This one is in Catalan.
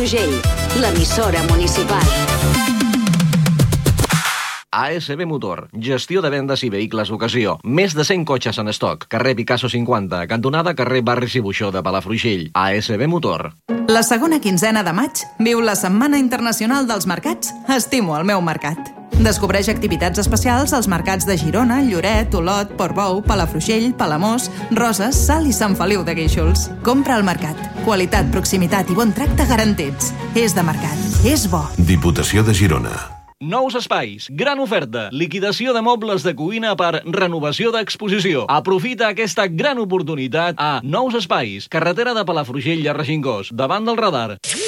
Palafrugell, l'emissora municipal. ASB Motor, gestió de vendes i vehicles d'ocasió. Més de 100 cotxes en estoc. Carrer Picasso 50, cantonada carrer Barris i Buixó de Palafrugell. ASB Motor. La segona quinzena de maig viu la Setmana Internacional dels Mercats Estimo el meu mercat. Descobreix activitats especials als mercats de Girona, Lloret, Olot, Portbou, Palafrugell, Palamós, Roses, Salt i Sant Feliu de Guíxols. Compra al mercat. Qualitat, proximitat i bon tracte garantits. És de mercat. És bo. Diputació de Girona. Nous espais, gran oferta, liquidació de mobles de cuina per renovació d'exposició. Aprofita aquesta gran oportunitat a Nous Espais, carretera de Palafrugell a Regingós, davant del radar.